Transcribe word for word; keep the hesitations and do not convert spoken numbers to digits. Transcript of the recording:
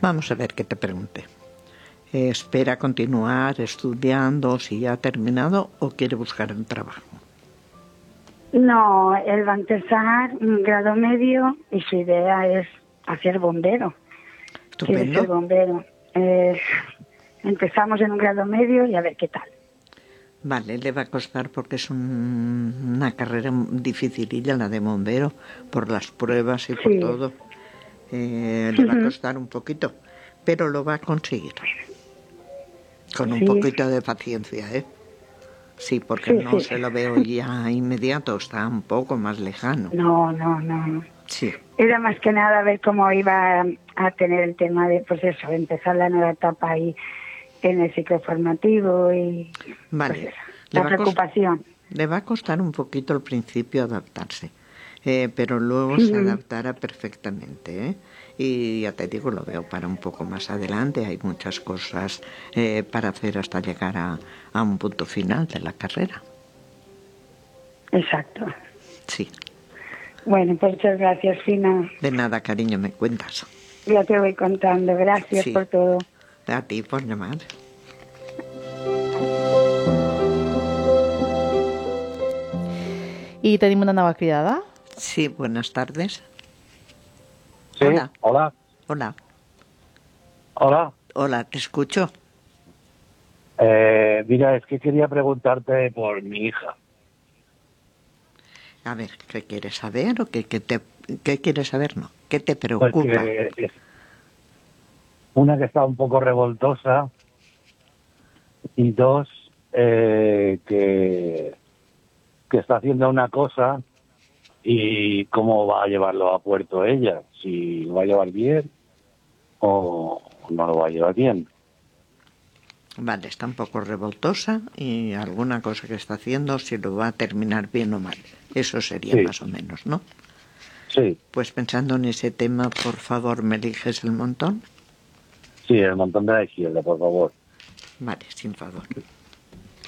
Vamos a ver qué te pregunte. Eh, ¿Espera continuar estudiando si ya ha terminado o quiere buscar un trabajo? No, él va a empezar un grado medio y su idea es hacer bombero. Estupendo. Quiere ser bombero. Eh, empezamos en un grado medio y a ver qué tal. Vale, le va a costar porque es un, una carrera dificililla la de bombero, por las pruebas y por Sí. todo. Eh, le va a costar un poquito, pero lo va a conseguir. Con un Sí. poquito de paciencia, ¿eh? Sí, porque Sí, no sí. se lo veo ya inmediato, está un poco más lejano. No, no, no. Sí. Era más que nada ver cómo iba a tener el tema de, pues eso, empezar la nueva etapa ahí en el ciclo formativo y Vale. pues eso, Le la va preocupación. cost- le va a costar un poquito al principio adaptarse, eh, pero luego se Ujú. adaptará perfectamente, ¿eh? Y ya te digo, lo veo para un poco más adelante. Hay muchas cosas eh, para hacer hasta llegar a, a un punto final de la carrera. Exacto. Sí. Bueno, pues muchas gracias, Fina. De nada, cariño, me cuentas. Ya te voy contando. Gracias Sí. por todo. A ti por llamar. I tenim una nova cridada. Sí, buenas tardes. Sí, Hola. hola. Hola. Hola. Hola, te escucho. Eh, mira, es que quería preguntarte por mi hija. A ver, ¿qué quieres saber o qué, qué te qué quieres saber? No, ¿qué te Pues preocupa? que es una que está un poco revoltosa y dos eh, que, que está haciendo una cosa y cómo va a llevarlo a puerto ella, si lo va a llevar bien o no lo va a llevar bien. Vale, está un poco revoltosa y alguna cosa que está haciendo, si lo va a terminar bien o mal. Eso sería Sí. más o menos, ¿no? Sí, Pues pensando en ese tema, por favor, ¿me eliges el montón? sí, el montón de la izquierda, por favor. Vale, sin favor.